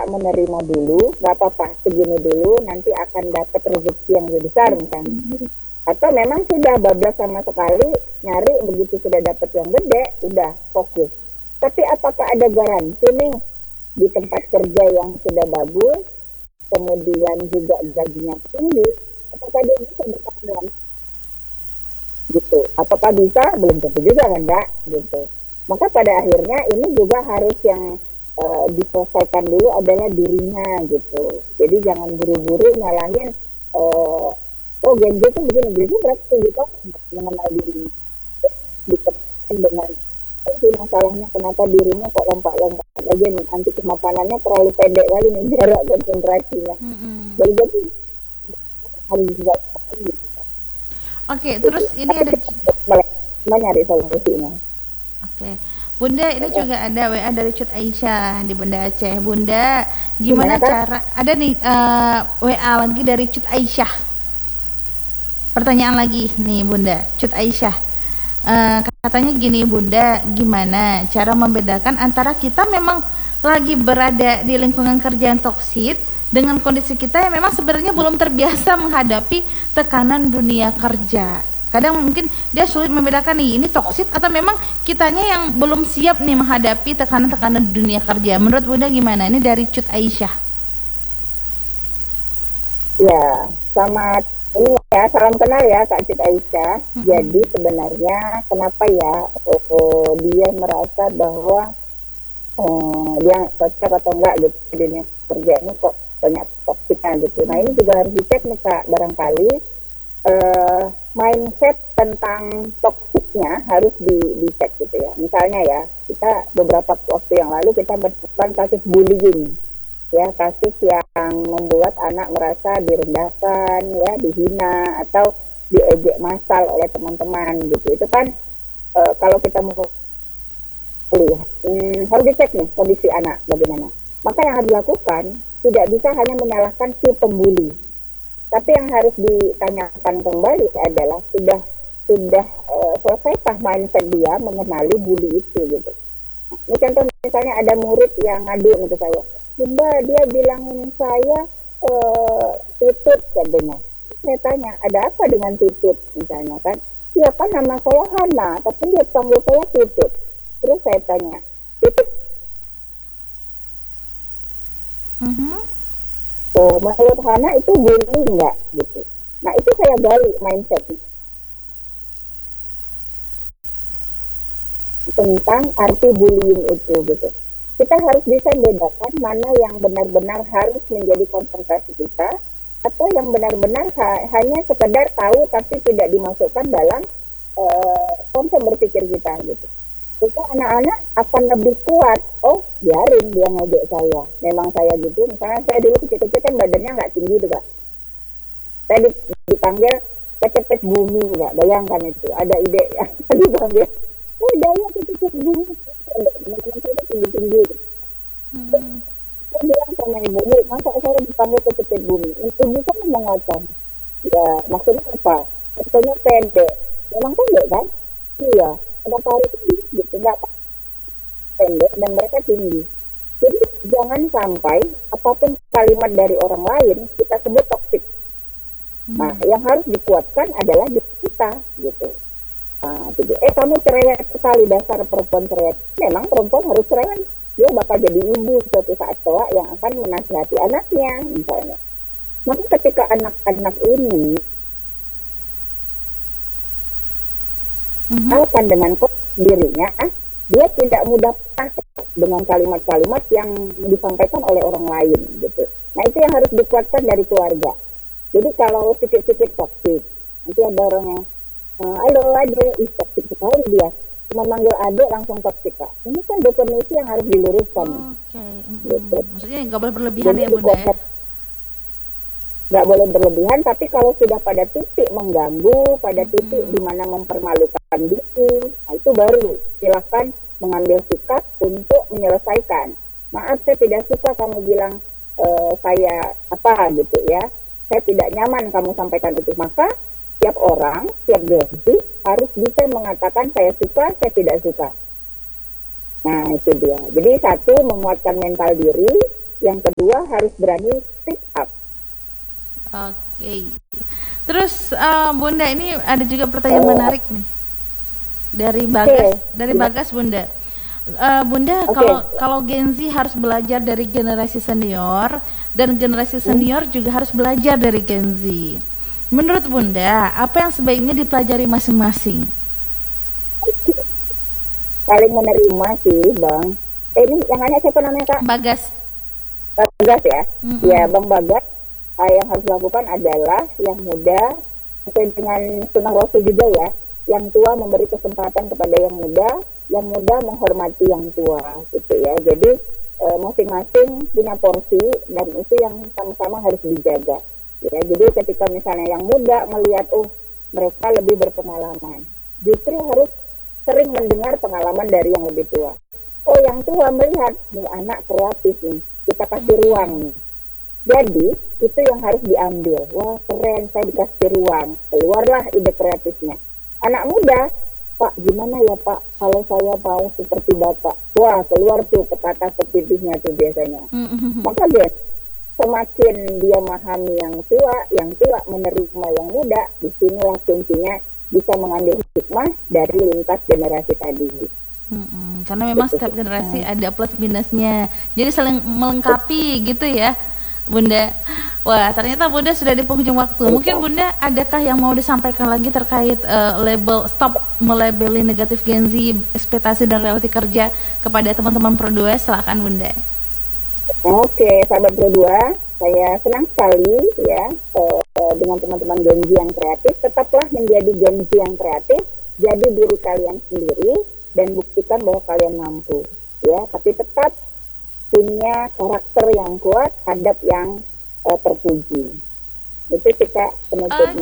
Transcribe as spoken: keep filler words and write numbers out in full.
bisa menerima dulu, nggak apa-apa, segini dulu, nanti akan dapat rezeki yang lebih besar misalnya. Atau memang sudah bablas sama sekali, nyari begitu sudah dapat yang gede, udah fokus. Tapi apakah ada garansi nih di tempat kerja yang sudah bagus, kemudian juga gajinya tinggi, apakah dia bisa bertahan? Gitu. Apakah bisa? Belum tentu juga kan, enggak? Gitu. Maka pada akhirnya ini juga harus yang uh, diselesaikan dulu adalah dirinya gitu. Jadi jangan buru-buru nyalahin uh, oh Gen Z itu begini, begini berarti gitu mengenal dirinya. Dikatakan dengan itu masalahnya kenapa dirinya kok lompat-lompat aja nih, anti kemapanannya terlalu pendek kali nih jarak konsentrasinya. Mm-hmm. Jadi jadi harus juga gitu. Oke, terus ini ada mencari solusinya. Oke, Bunda, ini juga ada W A dari Cut Aisyah di Bunda Aceh. Bunda, gimana, gimana cara? Ada nih uh, W A lagi dari Cut Aisyah. Pertanyaan lagi nih Bunda, Cut Aisyah. Uh, katanya gini Bunda, gimana cara membedakan antara kita memang lagi berada di lingkungan kerja yang toksik dengan kondisi kita yang memang sebenarnya belum terbiasa menghadapi tekanan dunia kerja. Kadang mungkin dia sulit membedakan nih, ini toksik atau memang kitanya yang belum siap nih menghadapi tekanan-tekanan dunia kerja. Menurut Bunda gimana? Ini dari Cut Aisyah. Ya, sama ini ya, salam kenal ya Kak Cut Aisyah. Mm-hmm. Jadi sebenarnya kenapa ya oh, oh, dia merasa bahwa oh, dia cocok atau enggak gitu di dunia kerja ini kok banyak toksiknya gitu. Nah ini juga harus dicek nih Kak, barangkali Uh, mindset tentang toksiknya harus di, dicek gitu ya. Misalnya ya, kita beberapa waktu yang lalu kita menemukan kasus bullying, ya kasus yang membuat anak merasa direndahkan, ya dihina atau diejek massal oleh teman-teman gitu. Itu kan uh, kalau kita mau lihat, hmm, harus dicek nih kondisi anak bagaimana. Maka yang harus dilakukan tidak bisa hanya menyalahkan si pembuli. Tapi yang harus ditanyakan kembali adalah sudah sudah uh, selesaikah mindset dia mengenali bully itu gitu. Nah, ini contoh misalnya ada murid yang ngadu nih ke saya, Bunda dia bilangin saya uh, tutut katanya. Saya tanya ada apa dengan tutut misalnya kan? Ya kan nama saya Hana, tapi dia panggil saya tutut. Terus saya tanya, tutut? Mm-hmm. Oh, menurut Hana itu bullying enggak gitu. Nah itu saya gali mindset tentang arti bullying itu gitu. Kita harus bisa membedakan mana yang benar-benar harus menjadi konsentrasi kita atau yang benar-benar ha- hanya sekedar tahu tapi tidak dimasukkan dalam uh, konsep berpikir kita gitu. Jadi anak-anak akan lebih kuat. Oh, biarin dia ngejek saya. Memang saya gitu. Misalnya saya dulu kecil-kecil kan badannya nggak tinggi tuh Kak. Saya dipanggil pecet-pecet bumi nggak? Bayangkan itu. Ada ide ya. Dipanggil. Oh, daya pecet-pecet bumi. Teman-teman saya tinggi-tinggi. Hmm. Saya bilang sama ibu, Bu, masa saya dipanggil pecet-pecet bumi? Ibu kan mengatakan, ya maksudnya apa? Contohnya pendek. Memang pendek kan? Iya. Ada tarik tinggi gitu, nggak pendek dan mereka tinggi. Jadi jangan sampai apapun kalimat dari orang lain kita sebut toksik. Hmm. Nah, yang harus dikuatkan adalah diri kita gitu. Nah, jadi, eh kamu cerewet sekali dasar perempuan cerewet. Memang perempuan harus cerewet. Dia bakal jadi ibu suatu saat kelak yang akan menasihati anaknya misalnya. Maka ketika anak-anak ini akan dengan dirinya, dia tidak mudah pasrah dengan kalimat-kalimat yang disampaikan oleh orang lain gitu. Nah itu yang harus dikuatkan dari keluarga. Jadi kalau sedikit-sedikit toksik, nanti ada orang yang halo adik, ih toksik sekali dia, cuma manggil adik langsung toksik Kak. Ini kan definisi yang harus diluruskan. Oke, okay. mm-hmm. gitu. Maksudnya nggak boleh berlebihan. Jadi, ya Bunda ya? Nggak boleh berlebihan, tapi kalau sudah pada titik mengganggu, pada titik hmm. di mana mempermalukan diri, nah itu baru silakan mengambil sikap untuk menyelesaikan. Maaf, saya tidak suka kamu bilang e, saya apa gitu ya, saya tidak nyaman kamu sampaikan itu. Maka tiap orang, tiap gengsi harus bisa mengatakan saya suka, saya tidak suka. Nah itu dia. Jadi satu, menguatkan mental diri. yang kedua harus berani speak up. Oke. Terus uh, Bunda, ini ada juga pertanyaan menarik nih dari Bagas, okay. dari Bagas Bunda. Uh, Bunda, okay. kalau kalau Gen Z harus belajar dari generasi senior dan generasi senior hmm. juga harus belajar dari Gen Z. Menurut Bunda, apa yang sebaiknya dipelajari masing-masing? Paling menerima sih, Bang. Eh, ini yang nanya siapa namanya, Kak? Bagas. Bagas ya? Mm-hmm. Ya, Bang Bagas. Uh, yang harus dilakukan adalah yang muda, sesuai dengan sunnah Rasul juga ya, yang tua memberi kesempatan kepada yang muda, yang muda menghormati yang tua, gitu ya. Jadi uh, masing-masing punya porsi dan itu yang sama-sama harus dijaga. Ya, jadi ketika misalnya yang muda melihat, oh mereka lebih berpengalaman, justru harus sering mendengar pengalaman dari yang lebih tua. Oh yang tua melihat, nih anak kreatif nih, kita kasih ruang nih. Jadi itu yang harus diambil. Wah keren, saya dikasih ruang, keluarlah ide kreatifnya. Anak muda, Pak gimana ya Pak kalau saya mau seperti Bapak? Wah keluar tuh pepatah pepatihnya tuh biasanya. Maka dia semakin dia memahami yang tua, yang tua menerima yang muda, disinilah kuncinya bisa mengambil hikmah dari lintas generasi tadi. Hmm, karena memang setiap generasi hmm. ada plus minusnya, jadi saling melengkapi gitu ya, Bunda. Wah ternyata Bunda sudah di penghujung waktu. Mungkin Bunda adakah yang mau disampaikan lagi terkait uh, label stop melabeli negatif Gen Z, ekspektasi dan realiti kerja kepada teman-teman Pro dua? Silakan Bunda. Oke, sahabat Pro dua, saya senang sekali ya uh, dengan teman-teman Gen Z yang kreatif. Tetaplah menjadi Gen Z yang kreatif, jadi diri kalian sendiri dan buktikan bahwa kalian mampu ya. Tapi tetap punya karakter yang kuat, adab yang uh, terpuji. Itu kita penutupnya.